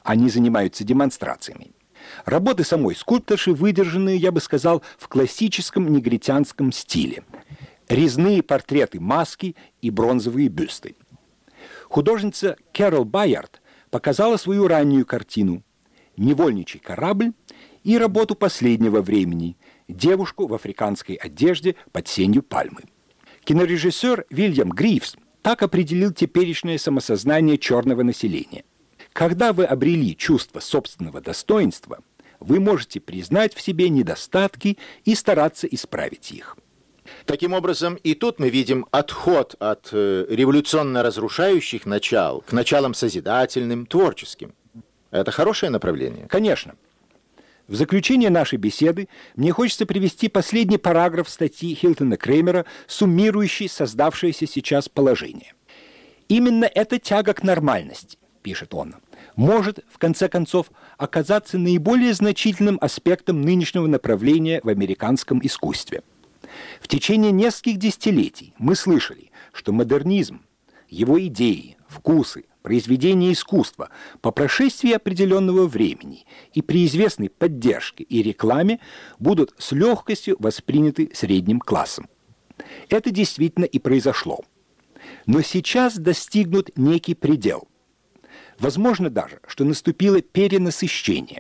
Они занимаются демонстрациями. Работы самой скульпторши выдержаны, я бы сказал, в классическом негритянском стиле. Резные портреты маски и бронзовые бюсты. Художница Кэрол Байард показала свою раннюю картину «Невольничий корабль» и работу последнего времени «Девушку в африканской одежде под сенью пальмы». Кинорежиссер Вильям Грифс так определил теперешнее самосознание черного населения. Когда вы обрели чувство собственного достоинства, вы можете признать в себе недостатки и стараться исправить их. Таким образом, и тут мы видим отход от революционно-разрушающих начал к началам созидательным, творческим. Это хорошее направление? Конечно. В заключение нашей беседы мне хочется привести последний параграф статьи Хилтона Кремера, суммирующий создавшееся сейчас положение. «Именно эта тяга к нормальности, — пишет он, — может, в конце концов, оказаться наиболее значительным аспектом нынешнего направления в американском искусстве. В течение нескольких десятилетий мы слышали, что модернизм, его идеи, вкусы, произведения искусства по прошествии определенного времени и при известной поддержке и рекламе будут с легкостью восприняты средним классом. Это действительно и произошло. Но сейчас достигнут некий предел. Возможно даже, что наступило перенасыщение.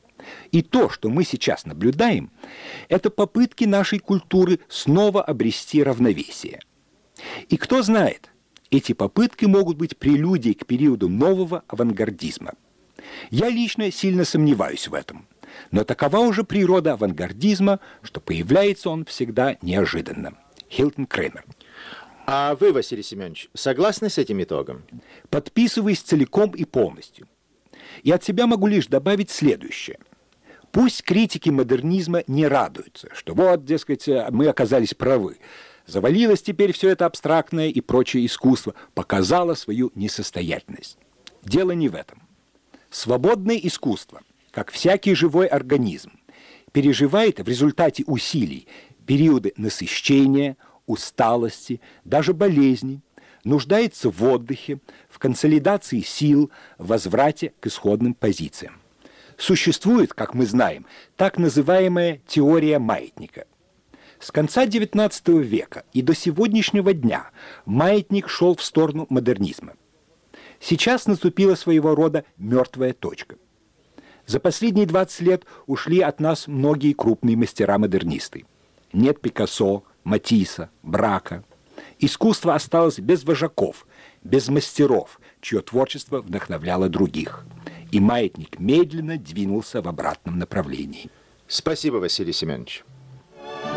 И то, что мы сейчас наблюдаем, это попытки нашей культуры снова обрести равновесие. И кто знает, эти попытки могут быть прелюдией к периоду нового авангардизма. Я лично сильно сомневаюсь в этом, но такова уже природа авангардизма, что появляется он всегда неожиданно. Хилтон Кремер. А вы, Василий Семенович, согласны с этим итогом? Подписываюсь целиком и полностью. И от себя могу лишь добавить следующее. Пусть критики модернизма не радуются, что вот, дескать, мы оказались правы. Завалилось теперь все это абстрактное и прочее искусство, показало свою несостоятельность. Дело не в этом. Свободное искусство, как всякий живой организм, переживает в результате усилий периоды насыщения, усталости, даже болезни, нуждается в отдыхе, в консолидации сил, в возврате к исходным позициям. Существует, как мы знаем, так называемая теория маятника. С конца XIX века и до сегодняшнего дня маятник шел в сторону модернизма. Сейчас наступила своего рода мертвая точка. За последние 20 лет ушли от нас многие крупные мастера-модернисты. Нет Пикассо, Матисса, Брака. Искусство осталось без вожаков, без мастеров, чье творчество вдохновляло других. И маятник медленно двинулся в обратном направлении. Спасибо, Василий Семенович.